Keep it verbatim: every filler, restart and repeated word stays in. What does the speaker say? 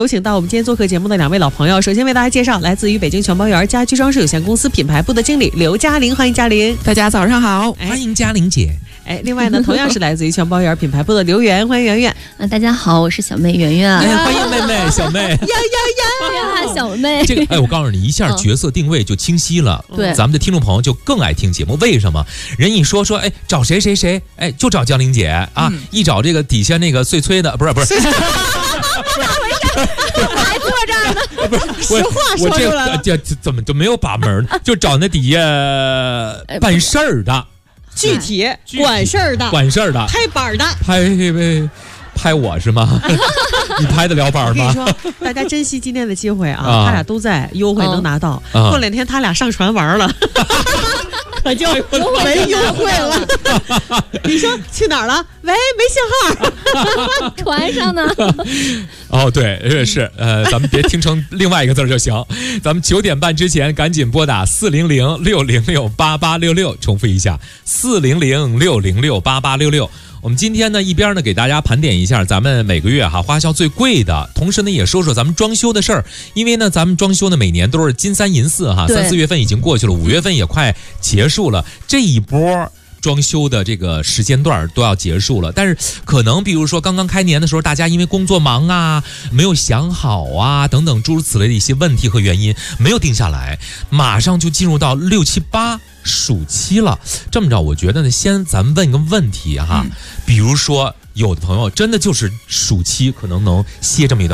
有请到我们今天做客节目的两位老朋友，首先为大家介绍来自于北京全包园家居装饰有限公司品牌部的经理刘嘉玲，欢迎嘉玲。 大家早上好， 哎、欢迎嘉玲姐。 哎，另外呢，同样是来自于全包园品牌部的刘媛，欢迎媛媛。 啊，大家好，我是小妹媛媛。 哎，欢迎妹妹，小妹。呀呀呀，小妹。 这个，哎，我告诉你，一下角色定位就清晰了。 嗯、对， 咱们的听众朋友就更爱听节目。为什么？人一说说，哎，找谁谁谁，哎，就找嘉玲姐啊。嗯、一找这个底下那个碎催的，不是不是。 还坐这儿呢， 不是， 实话说出来了， 这怎么就没有把门呢？就找那底下办事儿的， 具体管事儿的， 管事儿的， 拍板的， 拍拍我是吗？你拍得了板吗？ 我跟你说，大家珍惜今天的机会啊！啊他俩都在，优惠能拿到。啊、过两天他俩上船玩了。可就没优惠了。你说去哪儿了？喂，没信号。 船上呢？ 哦，对，是，呃，咱们别听成另外一个字就行。咱们九点半之前赶紧拨打四零零六零六八八六六，重复一下，四零零六零六八八六六。我们今天呢，一边呢给大家盘点一下咱们每个月哈花销最贵的，同时呢也说说咱们装修的事儿。因为呢，咱们装修呢每年都是金三银四哈，三四月份已经过去了，五月份也快结束了，这一波装修的这个时间段都要结束了，但是可能比如说刚刚开年的时候，大家因为工作忙啊，没有想好啊等等诸如此类的一些问题和原因，没有定下来，马上就进入到六七八暑期了。这么着，我觉得呢，先咱们问一个问题哈，嗯、比如说有的朋友真的就是暑期可能能歇这么一段。